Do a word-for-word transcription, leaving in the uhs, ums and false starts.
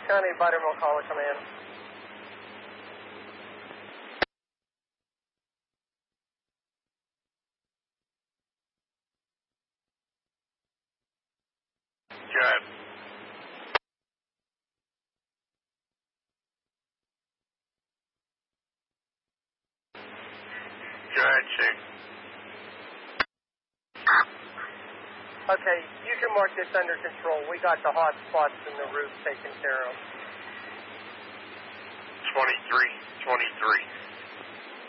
County, Buttermilk Caller, come in. Good. Good, Chief. Okay, you can mark this under control. We got the hot spots in the roof taken care of. twenty-three, twenty-three.